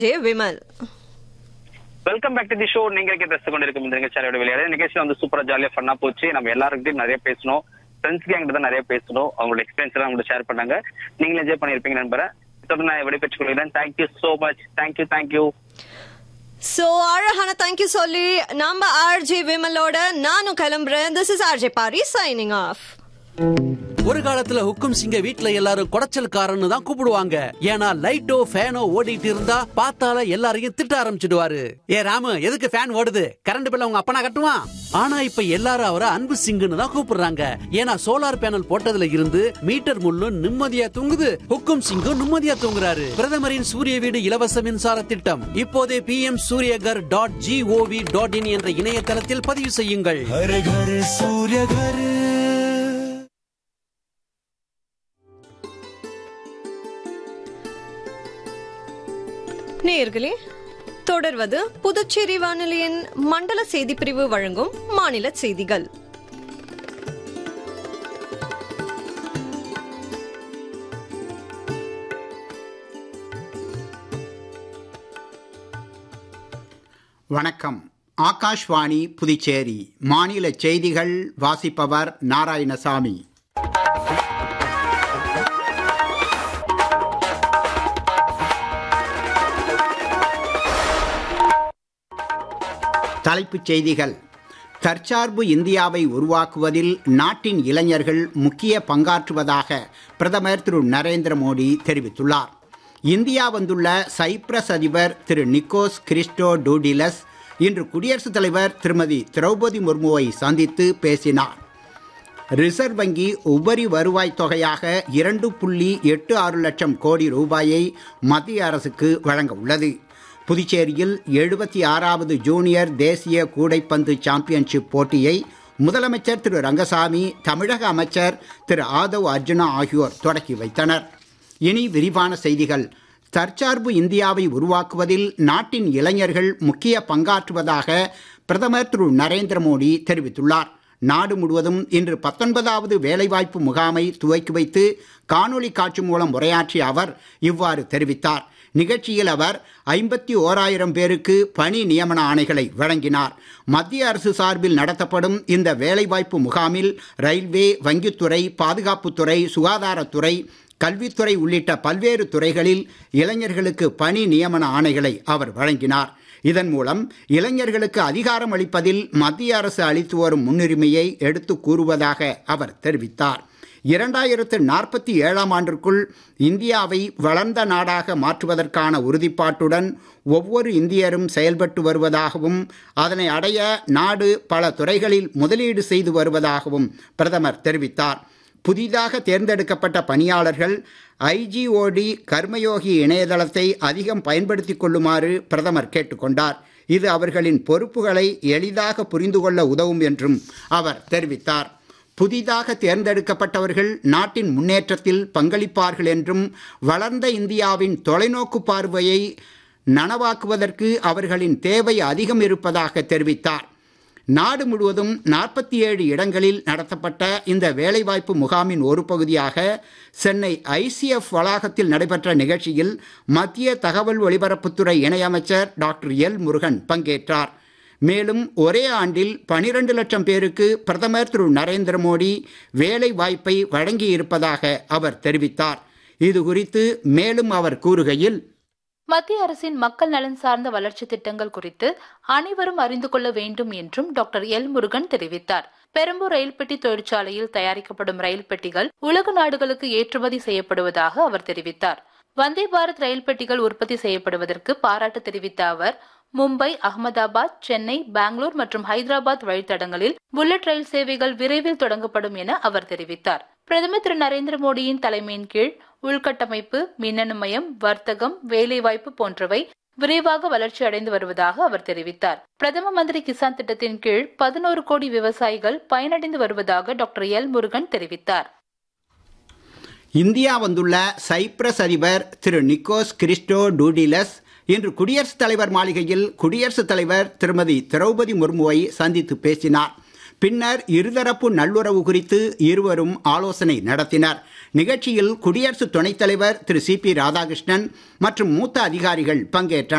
Vimal. Welcome back to the show. நீங்க ரசித்துக் கொண்டிருக்கும் இந்த நிகழ்ச்சியோட விளையாட நிகழ்ச்சி வந்து சூப்பரா ஜாலியா ஃபன்னா போச்சு. நம்ம எல்லாருக்கிட்டையும் நிறைய பேசணும், ஃப்ரெண்ட்ஸ் கேங்கிட்ட தான் நிறைய பேசணும். அவங்களோட எக்ஸ்பீரியன்ஸ் எல்லாம் அவங்க ஷேர் பண்ணாங்க. நீங்களும் என்ஜாய் பண்ணிருப்பீங்க நம்புறேன். இதோட நான் விடைபெற்றுக் கொள்கிறேன். Thank you so much. Thank you. So அழகான தேங்க்யூ சொல்லி நம்ம ஆர்ஜே விமலோட நானும் கிளம்புறேன். This is RJ Pari signing off. ஒரு காலத்துல ஹுக்கும் சிங்க வீட்ல எல்லாரும் குடைச்சல்காரன்னு தான் கூப்பிடுவாங்க. ஏன்னா லைட்டோ ஃபேனோ ஓடிட்டு இருந்தா பார்த்தால எல்லாரையும் திட்ட ஆரம்பிச்சிடுவாரு. ஏ ராமு, எதுக்கு ஃபேன் ஓடுது? கரண்ட் பில்ல உங்க அப்பனா கட்டுவான். ஆனா இப்ப எல்லாரும் அவரை அன்பு சிங்குன்னு தான் கூப்பிடுறாங்க. ஏன்னா சோலார் பேனல் போட்டதுல இருந்து மீட்டர் முள்ளும் நிம்மதியா தூங்குது, ஹுக்கும் சிங்கும் நிம்மதியா தூங்குறாரு. பிரதமரின் சூரிய வீடு இலவச மின்சார திட்டம் இப்போதே pmsuryagar.gov.in என்ற இணையதளத்தில் பதிவு செய்யுங்கள். நேயர்களே, தொடர்வது புதுச்சேரி வானொலியின் மண்டல செய்தி பிரிவு வழங்கும் மாநில செய்திகள். வணக்கம். ஆகாஷ்வாணி புதுச்சேரி மாநில செய்திகள் வாசிப்பவர் நாராயணசாமி. தலைப்புச் செய்திகள். தற்சார்பு இந்தியாவை உருவாக்குவதில் நாட்டின் இளைஞர்கள் முக்கிய பங்காற்றுவதாக பிரதமர் திரு நரேந்திர மோடி தெரிவித்துள்ளார். இந்தியா வந்துள்ள சைப்ரஸ் அதிபர் திரு நிக்கோஸ் கிறிஸ்டோடூடிலஸ் இன்று குடியரசுத் தலைவர் திருமதி திரௌபதி முர்முவை சந்தித்து பேசினார். ரிசர்வ் வங்கி உபரி வருவாய் தொகையாக 2.86 லட்சம் கோடி ரூபாயை மத்திய அரசுக்கு வழங்க உள்ளது. புதுச்சேரியில் 76வது ஜூனியர் தேசிய கூடைப்பந்து சாம்பியன்ஷிப் போட்டியை முதலமைச்சர் திரு ரங்கசாமி, தமிழக அமைச்சர் திரு ஆதவ் அர்ஜுனா ஆகியோர் தொடக்கி வைத்தனர். இனி விரிவான செய்திகள். தற்சார்பு இந்தியாவை உருவாக்குவதில் நாட்டின் இளைஞர்கள் முக்கிய பங்காற்றுவதாக பிரதமர் திரு நரேந்திர மோடி தெரிவித்துள்ளார். நாடு முழுவதும் இன்று 19வது வேலைவாய்ப்பு முகாமை துவக்கி வைத்து காணொலி காட்சி மூலம் உரையாற்றிய அவர் இவ்வாறு தெரிவித்தார். நிகழ்ச்சியில் அவர் 51,000 பேருக்கு பணி நியமன ஆணைகளை வழங்கினார். மத்திய அரசு சார்பில் நடத்தப்படும் இந்த வேலைவாய்ப்பு முகாமில் ரயில்வே, வங்கித்துறை, பாதுகாப்புத்துறை, சுகாதாரத்துறை, கல்வித்துறை உள்ளிட்ட பல்வேறு துறைகளில் இளைஞர்களுக்கு பணி நியமன ஆணைகளை அவர் வழங்கினார். இதன் மூலம் இளைஞர்களுக்கு அதிகாரம் அளிப்பதில் மத்திய அரசு அளித்து வரும் முன்னுரிமையை எடுத்து கூறுவதாக அவர் தெரிவித்தார். 2047ஆம் ஆண்டிற்குள் இந்தியாவை வளர்ந்த நாடாக மாற்றுவதற்கான உறுதிப்பாட்டுடன் ஒவ்வொரு இந்தியரும் செயல்பட்டு வருவதாகவும் அதனை அடைய நாடு பல துறைகளில் முதலீடு செய்து வருவதாகவும் பிரதமர் தெரிவித்தார். புதிதாக தேர்ந்தெடுக்கப்பட்ட பணியாளர்கள் ஐஜிஓடி கர்மயோகி இணையதளத்தை அதிகம் பயன்படுத்திக் கொள்ளுமாறு பிரதமர் கேட்டுக்கொண்டார். இது அவர்களின் பொறுப்புகளை எளிதாக புரிந்து கொள்ள உதவும் என்றும் அவர் தெரிவித்தார். புதிதாக தேர்ந்தெடுக்கப்பட்டவர்கள் நாட்டின் முன்னேற்றத்தில் பங்களிப்பார்கள் என்றும் வளர்ந்த இந்தியாவின் தொலைநோக்கு பார்வையை நனவாக்குவதற்கு அவர்களின் தேவை அதிகம் இருப்பதாக தெரிவித்தார். நாடு முழுவதும் 47 இடங்களில் நடத்தப்பட்ட இந்த வேலைவாய்ப்பு முகாமின் ஒரு பகுதியாக சென்னை ICF வளாகத்தில் நடைபெற்ற நிகழ்ச்சியில் மத்திய தகவல் ஒலிபரப்புத்துறை இணையமைச்சர் டாக்டர் எல் முருகன் பங்கேற்றார். மேலும் ஒரே ஆண்டில் 12 லட்சம் பேருக்கு பிரதமர் திரு நரேந்திர மோடி வேலை வாய்ப்பை வழங்கியிருப்பதாக அவர் தெரிவித்தார். இது குறித்து மேலும் அவர் கூறுகையில், மத்திய அரசின் மக்கள் நலன் சார்ந்த வளர்ச்சி திட்டங்கள் குறித்து அனைவரும் அறிந்து கொள்ள வேண்டும் என்றும் டாக்டர் எல் முருகன் தெரிவித்தார். பெரம்பூர் ரயில் பெட்டி தொழிற்சாலையில் தயாரிக்கப்படும் ரயில் பெட்டிகள் உலக நாடுகளுக்கு ஏற்றுமதி செய்யப்படுவதாக அவர் தெரிவித்தார். வந்தே பாரத் ரயில் பெட்டிகள் உற்பத்தி செய்யப்படுவதற்கு பாராட்டு தெரிவித்த அவர், மும்பை, அகமதாபாத், சென்னை, பெங்களூர் மற்றும் ஹைதராபாத் வழித்தடங்களில் புல்லட் ரயில் சேவைகள் விரைவில் தொடங்கப்படும் என அவர் தெரிவித்தார். பிரதமர் திரு நரேந்திர மோடியின் தலைமையின் கீழ் உள்கட்டமைப்பு, மின்னணு மயம், வர்த்தகம், வேலைவாய்ப்பு போன்றவை விரைவாக வளர்ச்சி அடைந்து வருவதாக அவர் தெரிவித்தார். பிரதம மந்திரி கிசான் திட்டத்தின் கீழ் 11 கோடி விவசாயிகள் பயனடைந்து வருவதாக டாக்டர் எல் முருகன் தெரிவித்தார். இந்தியா வந்துள்ள சைப்ரஸ் அதிபர் திரு நிக்கோஸ் கிறிஸ்டோடூடிலஸ் இன்று குடியரசுத் தலைவர் மாளிகையில் குடியரசுத் தலைவர் திருமதி திரௌபதி முர்முவை சந்தித்து பேசினார். பின்னர் இருதரப்பு நல்லுறவு குறித்து இருவரும் ஆலோசனை நடத்தினர். நிகழ்ச்சியில் குடியரசு துணைத் தலைவர் திரு சி பி ராதாகிருஷ்ணன் மற்றும் மூத்த அதிகாரிகள் பங்கேற்றனர்.